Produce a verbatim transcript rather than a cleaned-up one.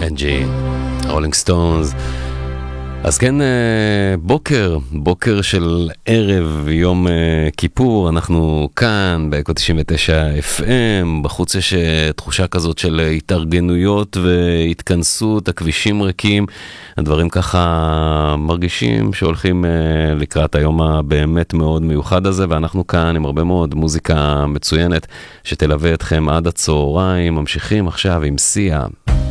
בנג'י, רולינג סטונס. אז כן, בוקר, בוקר של ערב, יום כיפור, אנחנו כאן באקו תשעים ותשע אף אם, בחוץ יש תחושה כזאת של התארגנויות והתכנסות, הכבישים ריקים, הדברים ככה מרגישים שהולכים לקראת היום הבאמת מאוד מיוחד הזה, ואנחנו כאן עם הרבה מאוד מוזיקה מצוינת שתלווה אתכם עד הצהריים, ממשיכים עכשיו עם סיה.